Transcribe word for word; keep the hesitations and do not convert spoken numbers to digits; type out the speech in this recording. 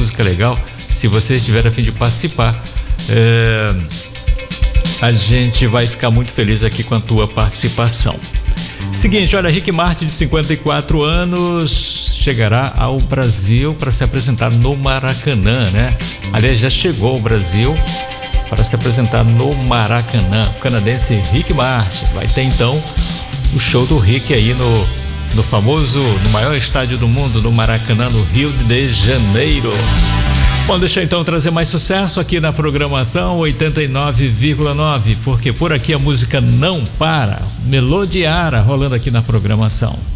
música legal. Se você estiver a fim de participar, é, a gente vai ficar muito feliz aqui com a tua participação. Seguinte, olha, Rick Martin, de cinquenta e quatro anos, chegará ao Brasil para se apresentar no Maracanã, né? Aliás, já chegou ao Brasil para se apresentar no Maracanã. O canadense Rick Martin vai ter então o show do Rick aí no, no famoso, no maior estádio do mundo, no Maracanã, no Rio de Janeiro. Bom, deixa eu então trazer mais sucesso aqui na programação oitenta e nove vírgula nove, porque por aqui a música não para. Melodiara rolando aqui na programação.